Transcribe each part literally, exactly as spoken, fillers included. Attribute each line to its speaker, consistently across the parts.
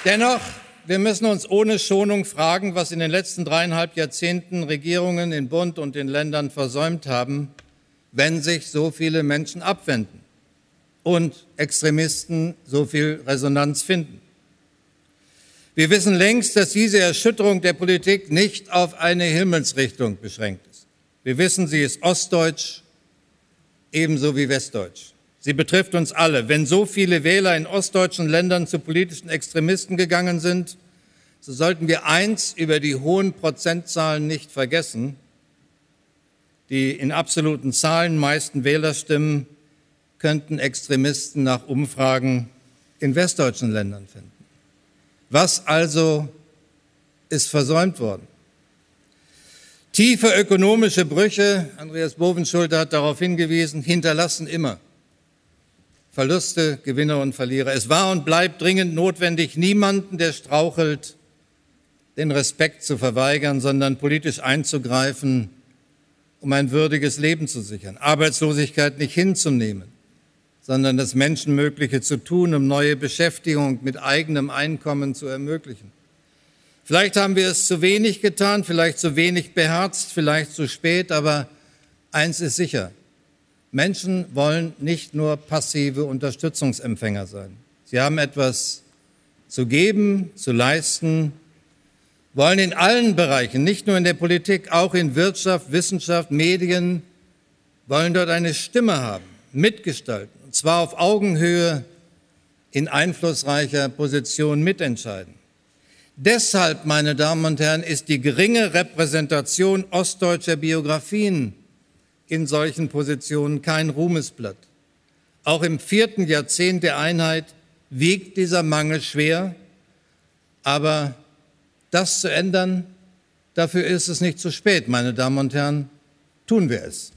Speaker 1: Dennoch, wir müssen uns ohne Schonung fragen, was in den letzten dreieinhalb Jahrzehnten Regierungen in Bund und in Ländern versäumt haben, wenn sich so viele Menschen abwenden und Extremisten so viel Resonanz finden. Wir wissen längst, dass diese Erschütterung der Politik nicht auf eine Himmelsrichtung beschränkt ist. Wir wissen, sie ist ostdeutsch, ebenso wie westdeutsch. Sie betrifft uns alle. Wenn so viele Wähler in ostdeutschen Ländern zu politischen Extremisten gegangen sind, so sollten wir eins über die hohen Prozentzahlen nicht vergessen: Die in absoluten Zahlen meisten Wählerstimmen könnten Extremisten nach Umfragen in westdeutschen Ländern finden. Was also ist versäumt worden? Tiefe ökonomische Brüche, Andreas Bovenschulte hat darauf hingewiesen, hinterlassen immer Verluste, Gewinner und Verlierer. Es war und bleibt dringend notwendig, niemanden, der strauchelt, den Respekt zu verweigern, sondern politisch einzugreifen, um ein würdiges Leben zu sichern, Arbeitslosigkeit nicht hinzunehmen, sondern das Menschenmögliche zu tun, um neue Beschäftigung mit eigenem Einkommen zu ermöglichen. Vielleicht haben wir es zu wenig getan, vielleicht zu wenig beherzt, vielleicht zu spät, aber eins ist sicher: Menschen wollen nicht nur passive Unterstützungsempfänger sein. Sie haben etwas zu geben, zu leisten, wollen in allen Bereichen, nicht nur in der Politik, auch in Wirtschaft, Wissenschaft, Medien, wollen dort eine Stimme haben, mitgestalten, und zwar auf Augenhöhe, in einflussreicher Position mitentscheiden. Deshalb, meine Damen und Herren, ist die geringe Repräsentation ostdeutscher Biografien in solchen Positionen kein Ruhmesblatt. Auch im vierten Jahrzehnt der Einheit wiegt dieser Mangel schwer, aber das zu ändern, dafür ist es nicht zu spät, meine Damen und Herren, tun wir es.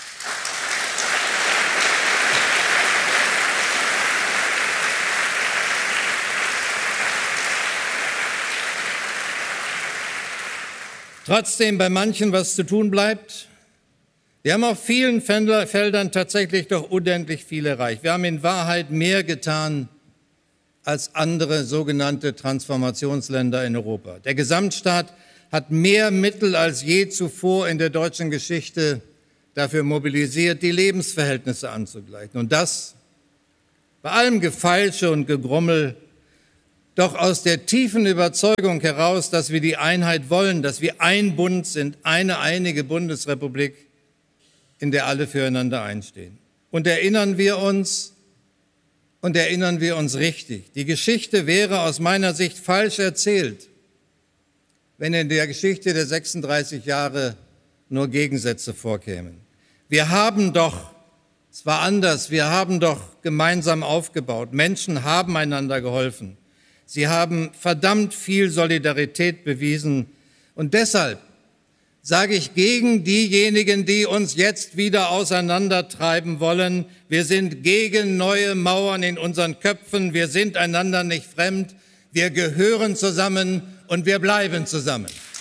Speaker 1: Trotzdem bei manchen was zu tun bleibt. Wir haben auf vielen Feldern tatsächlich doch unendlich viel erreicht. Wir haben in Wahrheit mehr getan als andere sogenannte Transformationsländer in Europa. Der Gesamtstaat hat mehr Mittel als je zuvor in der deutschen Geschichte dafür mobilisiert, die Lebensverhältnisse anzugleichen. Und das bei allem Gefeilsche und Gegrummel doch aus der tiefen Überzeugung heraus, dass wir die Einheit wollen, dass wir ein Bund sind, eine einige Bundesrepublik, in der alle füreinander einstehen. Und erinnern wir uns, und erinnern wir uns richtig: Die Geschichte wäre aus meiner Sicht falsch erzählt, wenn in der Geschichte der sechsunddreißig Jahre nur Gegensätze vorkämen. Wir haben doch, es war anders, wir haben doch gemeinsam aufgebaut. Menschen haben einander geholfen. Sie haben verdammt viel Solidarität bewiesen. Und deshalb sage ich gegen diejenigen, die uns jetzt wieder auseinandertreiben wollen: Wir sind gegen neue Mauern in unseren Köpfen, wir sind einander nicht fremd, wir gehören zusammen und wir bleiben zusammen.